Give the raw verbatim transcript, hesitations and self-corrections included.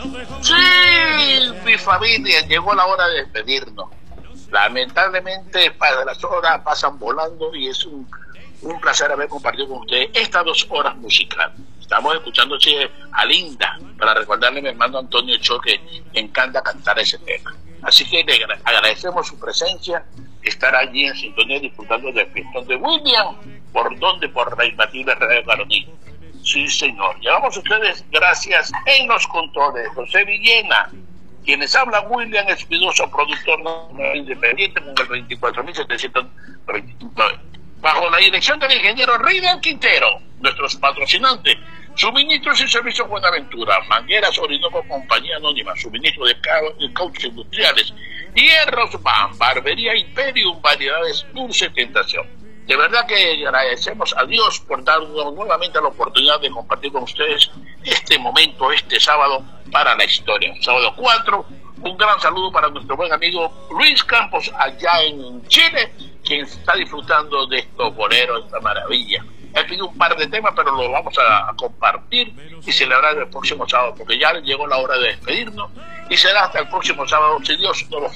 Sí, mi familia, llegó la hora de despedirnos. Lamentablemente, para las horas pasan volando y es un, un placer haber compartido con ustedes estas dos horas musicales. Estamos escuchando sí, a Linda, para recordarle a mi hermano Antonio Cho que le encanta cantar ese tema. Así que le agradecemos su presencia, estar allí en sintonía disfrutando del fiestón de William, por donde por la imbatible Radio Caroní. Sí, señor. Llevamos a ustedes, gracias, en los controles, José Villena, quienes habla William Espidoso, productor independiente con el veinticuatro mil setecientos veintinueve. Bajo la dirección del ingeniero Reiner Quintero, nuestros patrocinantes, Suministros y Servicios Buenaventura, Mangueras Orinoco Compañía Anónima, Suministro de, de cauchos industriales, Hierros Van, Barbería Imperium, Variedades Dulce Tentación. De verdad que agradecemos a Dios por darnos nuevamente la oportunidad de compartir con ustedes este momento, este sábado para la historia. Sábado cuatro, un gran saludo para nuestro buen amigo Luis Campos allá en Chile, quien está disfrutando de estos boleros, esta maravilla. He pedido un par de temas, pero los vamos a, a compartir y celebrar el próximo sábado, porque ya llegó la hora de despedirnos y será hasta el próximo sábado, si Dios no lo